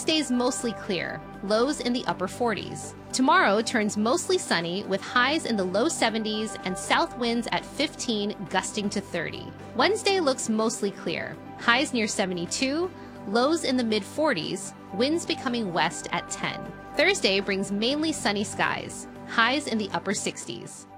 stays mostly clear, lows in the upper 40s. Tomorrow turns mostly sunny with highs in the low 70s and south winds at 15, gusting to 30. Wednesday looks mostly clear, highs near 72, lows in the mid-40s, winds becoming west at 10. Thursday brings mainly sunny skies, highs in the upper 60s.